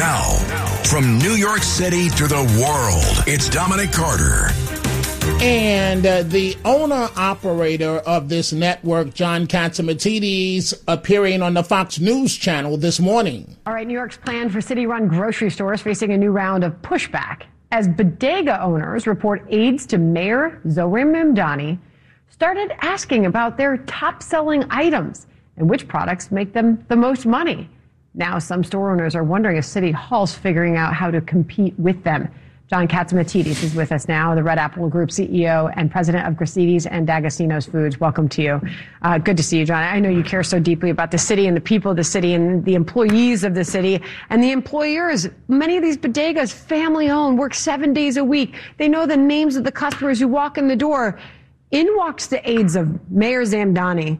Now, from New York City to the world, it's Dominic Carter. And the owner-operator of this network, John Catsimatidis, appearing on the Fox News channel this morning. All right, New York's plan for city-run grocery stores facing a new round of pushback as bodega owners report aides to Mayor Zohran Mamdani started asking about their top-selling items and which products make them the most money. Now, some store owners are wondering if City Hall's figuring out how to compete with them. John Catsimatidis is with us now, the Red Apple Group CEO and president of Gristedes and D'Agostino's Foods. Welcome to you. Good to see you, John. I know you care so deeply about the city and the people of the city and the employees of the city and the employers. Many of these bodegas, family-owned, work 7 days a week. They know the names of the customers who walk in the door. In walks the aides of Mayor Mamdani,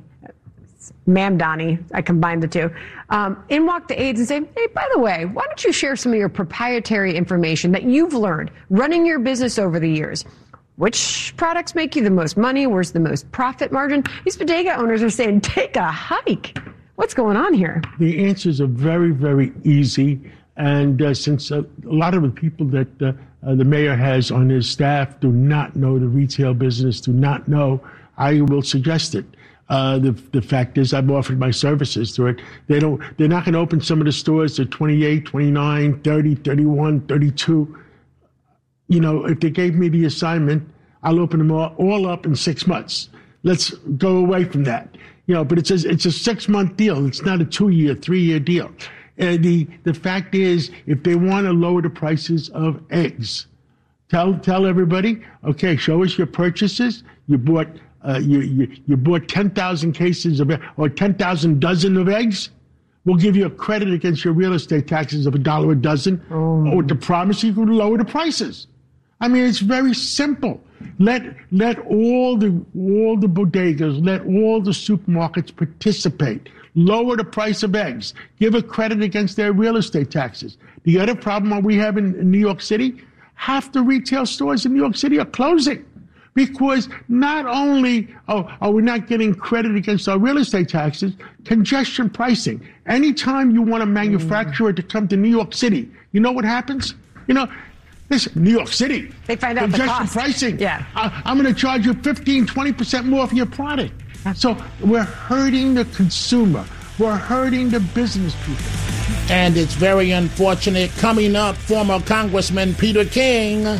I combined the two. In walk the aides and say, hey, by the way, why don't you share some of your proprietary information that you've learned running your business over the years? Which products make you the most money? Where's the most profit margin? These bodega owners are saying, take a hike. What's going on here? The answers are very, very easy. And since a lot of the people that the mayor has on his staff do not know the retail business, do not know, I will suggest it. The fact is, I've offered my services to it. They're not going to open some of the stores at 28, 29, 30, 31, 32. You know, if they gave me the assignment, I'll open them all up in 6 months. Let's go away from that. You know, but it's a 6-month deal. It's not a 2-year, 3-year deal. The fact is, if they want to lower the prices of eggs, tell everybody, okay, show us your purchases. You bought you bought 10,000 cases of or 10,000 dozen of eggs. We'll give you a credit against your real estate taxes of $1 a dozen, or to promise you can lower the prices. I mean, it's very simple. Let all the bodegas, let all the supermarkets participate. Lower the price of eggs. Give a credit against their real estate taxes. The other problem we have in New York City, half the retail stores in New York City are closing. Because not only are we not getting credit against our real estate taxes, congestion pricing. Anytime you want a manufacturer to come to New York City, you know what happens? You know, this New York City. They find out the cost. Congestion pricing. Yeah. I'm going to charge you 15, 20% more for your product. So we're hurting the consumer. We're hurting the business people. And it's very unfortunate. Coming up, former Congressman Peter King.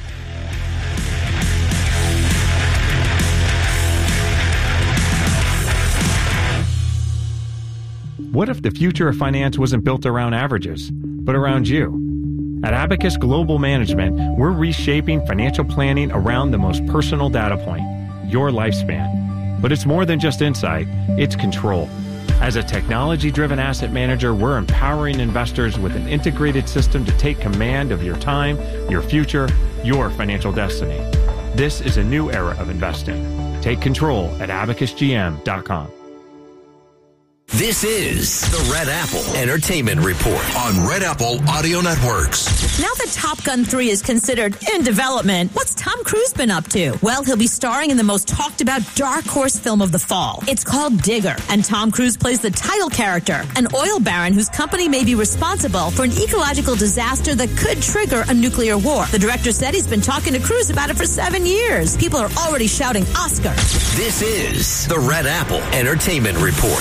What if the future of finance wasn't built around averages, but around you? At Abacus Global Management, we're reshaping financial planning around the most personal data point, your lifespan. But it's more than just insight, it's control. As a technology-driven asset manager, we're empowering investors with an integrated system to take command of your time, your future, your financial destiny. This is a new era of investing. Take control at abacusgm.com. This is the Red Apple Entertainment Report on Red Apple Audio Networks. Now that Top Gun 3 is considered in development, what's Tom Cruise been up to? Well, he'll be starring in the most talked about dark horse film of the fall. It's called Digger, and Tom Cruise plays the title character, an oil baron whose company may be responsible for an ecological disaster that could trigger a nuclear war. The director said he's been talking to Cruise about it for 7 years. People are already shouting Oscar. This is the Red Apple Entertainment Report.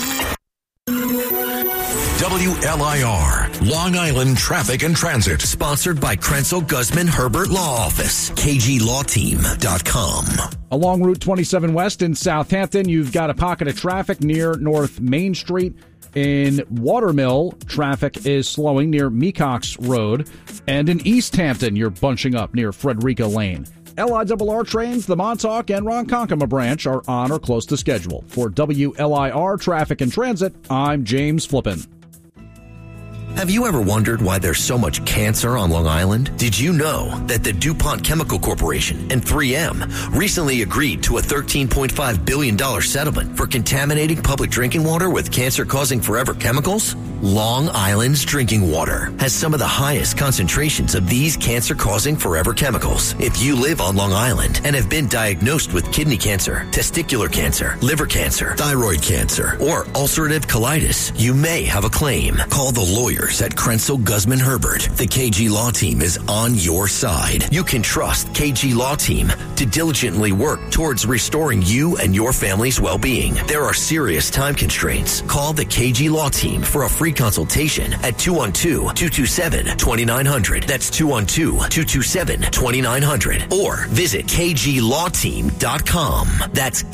WLIR, Long Island Traffic and Transit. Sponsored by Krenzel Guzman Herbert Law Office. KGLawTeam.com. Along Route 27 West in Southampton, you've got a pocket of traffic near North Main Street. In Watermill, traffic is slowing near Mecox Road. And in East Hampton, you're bunching up near Frederica Lane. LIRR trains, the Montauk and Ronkonkoma branch are on or close to schedule. For WLIR Traffic and Transit, I'm James Flippin. Have you ever wondered why there's so much cancer on Long Island? Did you know that the DuPont Chemical Corporation and 3M recently agreed to a $13.5 billion settlement for contaminating public drinking water with cancer-causing forever chemicals? Long Island's drinking water has some of the highest concentrations of these cancer-causing forever chemicals. If you live on Long Island and have been diagnosed with kidney cancer, testicular cancer, liver cancer, thyroid cancer, or ulcerative colitis, you may have a claim. Call the lawyers at Krenzel Guzman Herbert. The KG Law Team is on your side. You can trust KG Law Team to diligently work towards restoring you and your family's well-being. There are serious time constraints. Call the KG Law Team for a free consultation at 212-227-2900. That's 212-227-2900. Or visit kglawteam.com. That's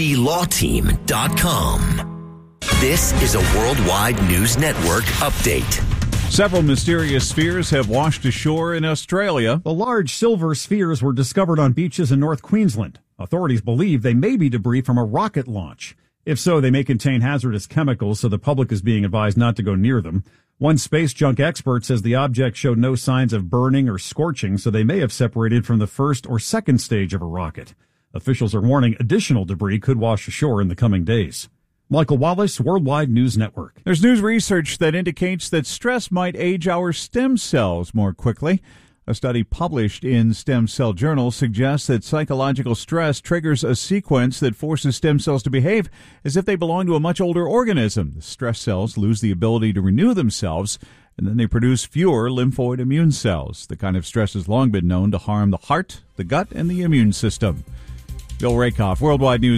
kglawteam.com. This is a Worldwide News Network update. Several mysterious spheres have washed ashore in Australia. The large silver spheres were discovered on beaches in North Queensland. Authorities believe they may be debris from a rocket launch. If so, they may contain hazardous chemicals, so the public is being advised not to go near them. One space junk expert says the object showed no signs of burning or scorching, so they may have separated from the first or second stage of a rocket. Officials are warning additional debris could wash ashore in the coming days. Michael Wallace, Worldwide News Network. There's new research that indicates that stress might age our stem cells more quickly. A study published in Stem Cell Journal suggests that psychological stress triggers a sequence that forces stem cells to behave as if they belong to a much older organism. The stress cells lose the ability to renew themselves, and then they produce fewer lymphoid immune cells. The kind of stress has long been known to harm the heart, the gut, and the immune system. Bill Rakoff, Worldwide News.